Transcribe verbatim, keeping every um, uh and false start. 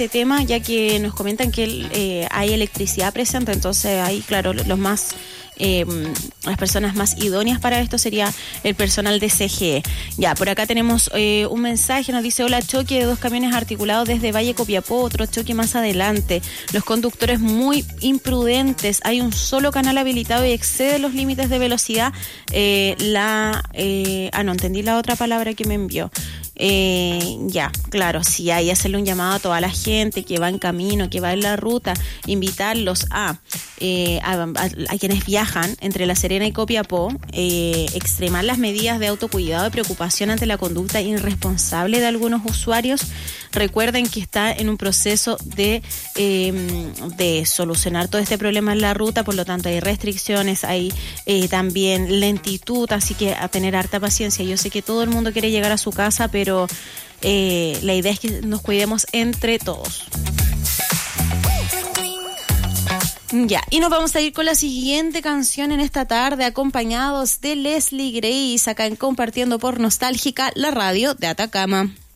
este tema, ya que nos comentan que eh, hay electricidad presente, entonces ahí, claro, los más... Eh, las personas más idóneas para esto sería el personal de C G E. Ya, por acá tenemos eh, un mensaje, nos dice: hola, choque de dos camiones articulados desde Valle Copiapó, otro choque más adelante, los conductores muy imprudentes, hay un solo canal habilitado y excede los límites de velocidad. Eh, la eh, ah no, entendí la otra palabra que me envió. Eh, ya, claro, sí, hay hacerle un llamado a toda la gente que va en camino, que va en la ruta, invitarlos a, eh, a, a, a quienes viajan entre La Serena y Copiapó, eh, extremar las medidas de autocuidado y preocupación ante la conducta irresponsable de algunos usuarios. Recuerden que está en un proceso de, eh, de solucionar todo este problema en la ruta, por lo tanto hay restricciones, hay eh, también lentitud, así que a tener harta paciencia. Yo sé que todo el mundo quiere llegar a su casa, pero pero eh, la idea es que nos cuidemos entre todos. Ya, y nos vamos a ir con la siguiente canción en esta tarde, acompañados de Leslie Grace, acá en Compartiendo por Nostálgica, la radio de Atacama.